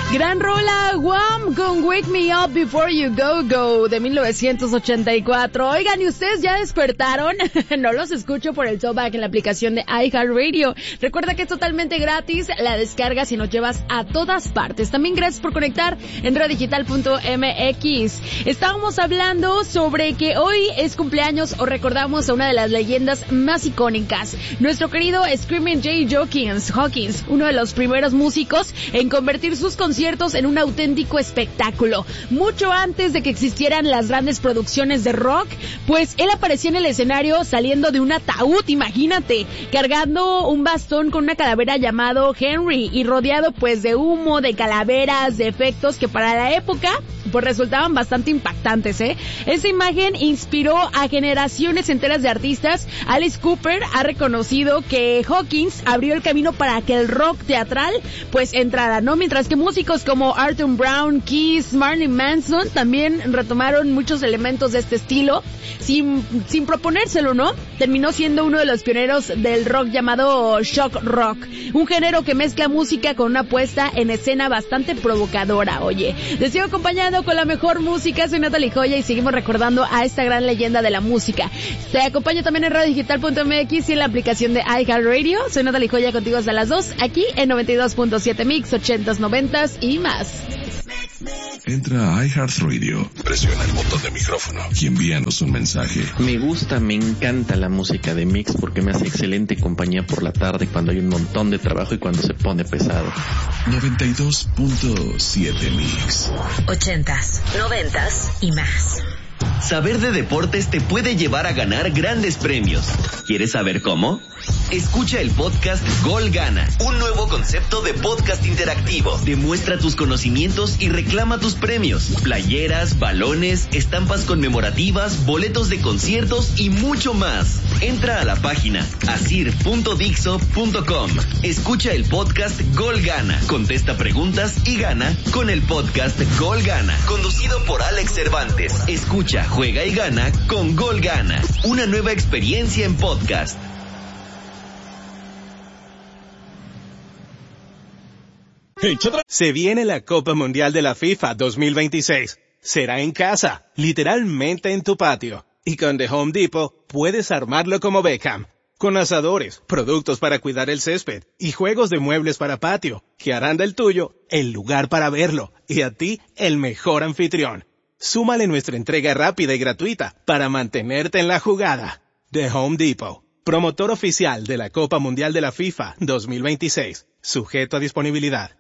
Gran rola, Wham! Con Wake Me Up Before You Go Go de 1984. Oigan, ¿y ustedes ya despertaron? No los escucho por el Throwback en la aplicación de iHeartRadio. Recuerda que es totalmente gratis, la descargas y nos llevas a todas partes. También gracias por conectar en radiodigital.mx. Estábamos hablando sobre que hoy es cumpleaños o recordamos a una de las leyendas más icónicas. Nuestro querido Screaming Jay Hawkins, uno de los primeros músicos en convertir sus conciertos en un auténtico espectáculo. Mucho antes de que existieran las grandes producciones de rock, pues él aparecía en el escenario saliendo de un ataúd, imagínate, cargando un bastón con una calavera llamado Henry y rodeado pues de humo, de calaveras, de efectos que para la época pues resultaban bastante impactantes, ¿eh? Esa imagen inspiró a generaciones enteras de artistas. Alice Cooper ha reconocido que Hawkins abrió el camino para que el rock teatral pues entrara, ¿no? Mientras que músicos como Arthur Brown, Kiss, Marilyn Manson también retomaron muchos elementos de este estilo sin proponérselo, ¿no? Terminó siendo uno de los pioneros del rock llamado shock rock, un género que mezcla música con una puesta en escena bastante provocadora. Oye, les sigo acompañando con la mejor música, soy Natalie Joya y seguimos recordando a esta gran leyenda de la música. Te acompaño también en radiodigital.mx y en la aplicación de iHeartRadio. Soy Natalie Joya, contigo hasta las 2, aquí en 92.7 Mix, 80s, 90s y más. Entra a iHeartRadio, presiona el botón de micrófono y envíanos un mensaje. Me encanta la música de Mix porque me hace excelente compañía por la tarde cuando hay un montón de trabajo y cuando se pone pesado. 92.7 Mix. 80s, 90s y más. Saber de deportes te puede llevar a ganar grandes premios. ¿Quieres saber cómo? Escucha el podcast Gol Gana, un nuevo concepto de podcast interactivo. Demuestra tus conocimientos y reclama tus premios. Playeras, balones, estampas conmemorativas, boletos de conciertos y mucho más. Entra a la página asir.dixo.com. Escucha el podcast Gol Gana. Contesta preguntas y gana con el podcast Gol Gana, conducido por Alex Cervantes. Escucha, juega y gana con Gol Gana. Una nueva experiencia en podcast. Se viene la Copa Mundial de la FIFA 2026. Será en casa, literalmente en tu patio. Y con The Home Depot puedes armarlo como Beckham. Con asadores, productos para cuidar el césped y juegos de muebles para patio, que harán del tuyo el lugar para verlo y a ti el mejor anfitrión. Súmale nuestra entrega rápida y gratuita para mantenerte en la jugada. The Home Depot, promotor oficial de la Copa Mundial de la FIFA 2026. Sujeto a disponibilidad.